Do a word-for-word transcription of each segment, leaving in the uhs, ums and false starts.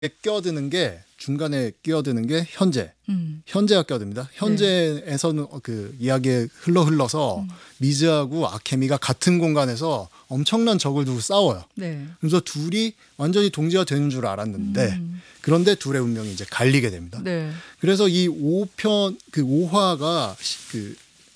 끼어드는 게 중간에 끼어드는 게 현재. 음. 현재가 끼어듭니다. 현재에서는 그 이야기에 흘러 흘러서 음. 미즈하고 아케미가 같은 공간에서 엄청난 적을 두고 싸워요. 네. 그래서 둘이 완전히 동지가 되는 줄 알았는데 음. 그런데 둘의 운명이 이제 갈리게 됩니다. 네. 그래서 이 오 편 그 오 화가 그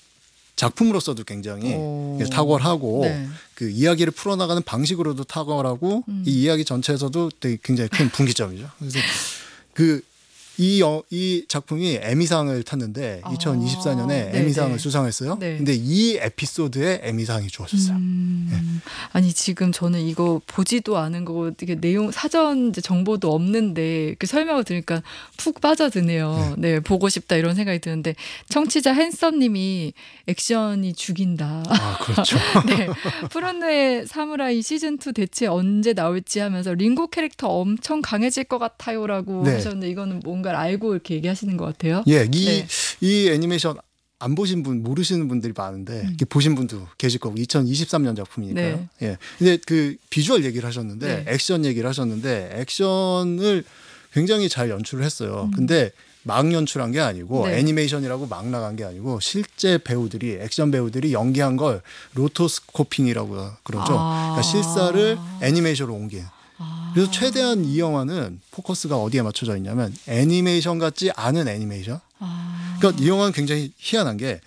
작품으로서도 굉장히 오. 탁월하고 네. 그 이야기를 풀어나가는 방식으로도 탁월하고 음. 이 이야기 전체에서도 되게 굉장히 큰 분기점이죠. 그래서 그 이 이 작품이 에미상을 탔는데 아. 이천이십사 년에 네네. 에미상을 수상했어요. 네. 근데 이 에피소드에 에미상이 주어졌어요. 음. 네. 아니 지금 저는 이거 보지도 않은 거고 이게 내용 사전 이제 정보도 없는데 그 설명을 들으니까 푹 빠져드네요. 네. 네, 보고 싶다 이런 생각이 드는데 청취자 헨썸님이 액션이 죽인다. 아 그렇죠. 네, 푸른의 사무라이 시즌 투 대체 언제 나올지 하면서 링고 캐릭터 엄청 강해질 것 같아요라고 네. 하셨는데 이거는 뭔가를 알고 이렇게 얘기하시는 것 같아요. 예, 이, 네. 이 애니메이션 안 보신 분 모르시는 분들이 많은데 음. 이렇게 보신 분도 계실 거고 이천이십삼 년 작품이니까요. 네. 예, 근데 그 비주얼 얘기를 하셨는데 네. 액션 얘기를 하셨는데 액션을 굉장히 잘 연출을 했어요. 음. 근데 막 연출한 게 아니고 네. 애니메이션이라고 막 나간 게 아니고 실제 배우들이 액션 배우들이 연기한 걸 로토스코핑이라고 그러죠. 아. 그러니까 실사를 애니메이션으로 옮긴. 아. 그래서 최대한 이 영화는 포커스가 어디에 맞춰져 있냐면 애니메이션 같지 않은 애니메이션. 아. 그러니까 이 영화는 굉장히 희한한 게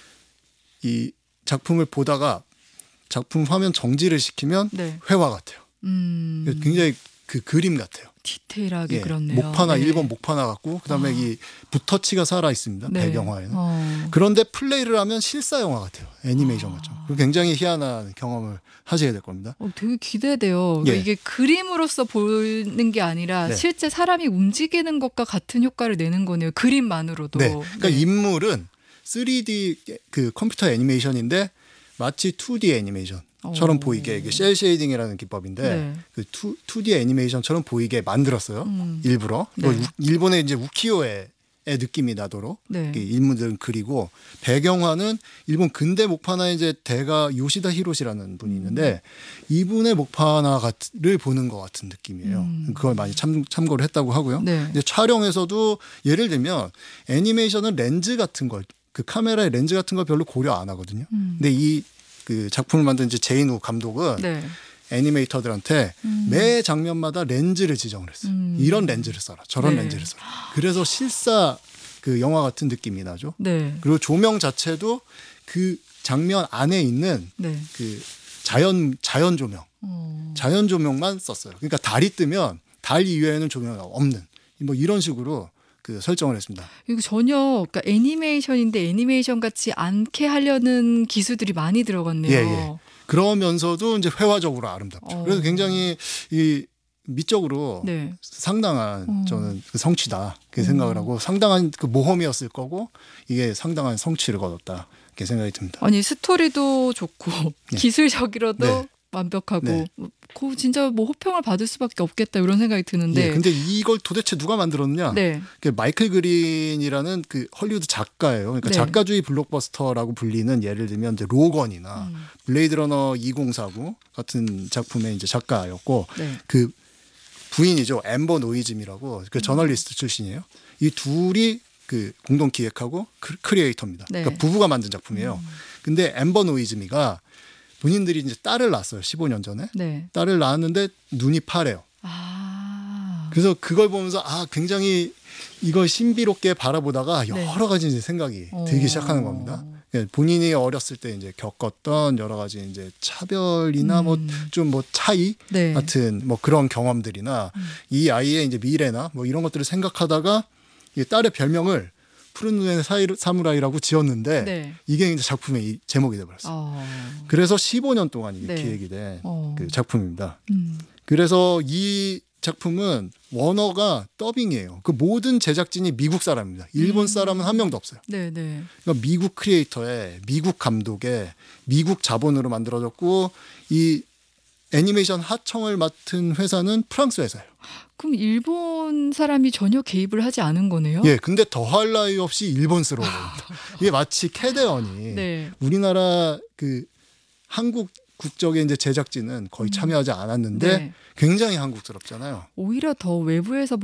이 네. 작품을 보다가 작품 화면 정지를 시키면 네. 회화 같아요. 음. 굉장히 그 그림 같아요. 디테일하게 예, 그렇네요. 목파나 네. 일본 목파나 같고 그다음에 아. 이 붓터치가 살아 있습니다. 네. 배경화에는. 어. 그런데 플레이를 하면 실사 영화 같아요. 애니메이션 아. 같죠. 그리고 굉장히 희한한 경험을 하시게 될 겁니다. 어, 되게 기대돼요. 그러니까 예. 이게 그림으로서 보는 게 아니라 네. 실제 사람이 움직이는 것과 같은 효과를 내는 거네요. 그림만으로도. 네. 그러니까 네. 인물은 쓰리디 그 컴퓨터 애니메이션인데 마치 투디 애니메이션처럼 오. 보이게 이게 셀 쉐이딩이라는 기법인데 네. 그 투, 투디 애니메이션처럼 보이게 만들었어요. 음. 일부러. 네. 뭐 우- 일본의 이제 우키요의 느낌이 나도록 네. 이 인물들은 그리고 배경화는 일본 근대 목판화의 이제 대가 요시다 히로시라는 분이 있는데 이분의 목판화를 보는 것 같은 느낌이에요. 음. 그걸 많이 참, 참고를 했다고 하고요. 네. 근데 촬영에서도 예를 들면 애니메이션은 렌즈 같은 걸 그 카메라의 렌즈 같은 걸 별로 고려 안 하거든요. 음. 근데 이 그 작품을 만든 이제 제인우 감독은 네. 애니메이터들한테 음. 매 장면마다 렌즈를 지정을 했어요. 음. 이런 렌즈를 써라. 저런 네. 렌즈를 써라. 그래서 실사 그 영화 같은 느낌이 나죠. 네. 그리고 조명 자체도 그 장면 안에 있는 네. 그 자연 자연 조명, 어. 자연 조명만 썼어요. 그러니까 달이 뜨면 달 이외에는 조명이 없는 뭐 이런 식으로 그 설정을 했습니다. 이거 전혀 그러니까 애니메이션인데 애니메이션 같지 않게 하려는 기술들이 많이 들어갔네요. 예, 예. 그러면서도 이제 회화적으로 아름답죠. 어. 그래서 굉장히 이 미적으로 네. 상당한 어. 저는 그 성취다 이렇게 음. 생각을 하고 상당한 그 모험이었을 거고 이게 상당한 성취를 거뒀다 이렇게 생각이 듭니다. 아니 스토리도 좋고 네. 기술적으로도 네. 완벽하고 네. 그 진짜 뭐 호평을 받을 수밖에 없겠다 이런 생각이 드는데. 예, 근데 이걸 도대체 누가 만들었느냐? 네. 그 마이클 그린이라는 그 헐리우드 작가예요. 그러니까 네. 작가주의 블록버스터라고 불리는 예를 들면 이제 로건이나 음. 블레이드 러너 이공사구 같은 작품의 이제 작가였고 네. 그 부인이죠. 엠버 노이즘이라고 그 저널리스트 출신이에요. 이 둘이 그 공동 기획하고 크- 크리에이터입니다. 네. 그러니까 부부가 만든 작품이에요. 음. 근데 엠버 노이즘이가 본인들이 이제 딸을 낳았어요. 십오 년 전에. 네. 딸을 낳았는데 눈이 파래요. 아. 그래서 그걸 보면서 아 굉장히 이걸 신비롭게 바라보다가 네. 여러 가지 이제 생각이 어. 들기 시작하는 겁니다. 예, 본인이 어렸을 때 이제 겪었던 여러 가지 이제 차별이나 뭐 음. 좀 뭐 차이 네. 같은 뭐 그런 경험들이나 음. 이 아이의 이제 미래나 뭐 이런 것들을 생각하다가 이 딸의 별명을 푸른 눈의 사이- 사무라이라고 지었는데 네. 이게 이제 작품의 이 제목이 돼버렸어요. 어. 그래서 십오 년 동안 이게 네. 기획이 된 어. 그 작품입니다. 음. 그래서 이 작품은 워너가 더빙이에요. 그 모든 제작진이 미국 사람입니다. 일본 음. 사람은 한 명도 없어요. 네, 네. 그러니까 미국 크리에이터의 미국 감독의 미국 자본으로 만들어졌고 이 애니메이션 하청을 맡은 회사는 프랑스 회사예요. 그럼 일본 사람이 전혀 개입을 하지 않은 거네요? 예, 근데 더할 나위 없이 일본스러워 보입니다. 이게 마치 캐대언이 네. 우리나라 그 한국 국적의 이제 제작진은 거의 참여하지 않았는데 네. 굉장히 한국스럽잖아요. 오히려 더 외부에서